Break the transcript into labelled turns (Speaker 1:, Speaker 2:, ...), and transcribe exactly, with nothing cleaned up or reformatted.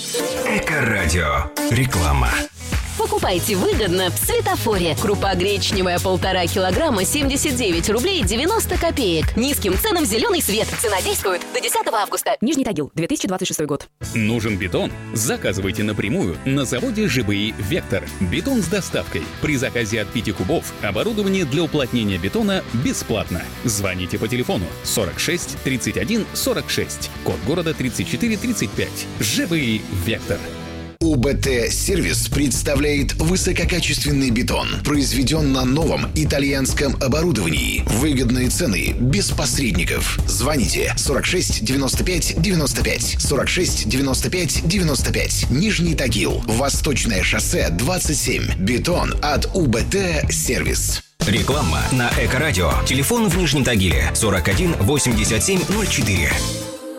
Speaker 1: Эко-радио. Реклама.
Speaker 2: Покупайте выгодно в Светофоре. Крупа гречневая полтора килограмма семьдесят девять рублей девяносто копеек. Низким ценам зеленый свет. Цена действует до десятого августа.
Speaker 3: Нижний Тагил, две тысячи двадцать шестой год.
Speaker 4: Нужен бетон? Заказывайте напрямую на заводе ЖБИ «Вектор». Бетон с доставкой. При заказе от пяти кубов оборудование для уплотнения бетона бесплатно. Звоните по телефону сорок шесть тридцать один сорок шесть. Код города тридцать четыре тридцать пять. ЖБИ «Вектор».
Speaker 5: УБТ-сервис представляет высококачественный бетон, произведен на новом итальянском оборудовании. Выгодные цены, без посредников. Звоните сорок шесть девяносто пять девяносто пять, сорок шесть девяносто пять девяносто пять. Нижний Тагил, Восточное шоссе двадцать семь. Бетон от УБТ-сервис.
Speaker 1: Реклама на Эко-радио. Телефон в Нижнем Тагиле сорок один восемьдесят семь ноль четыре.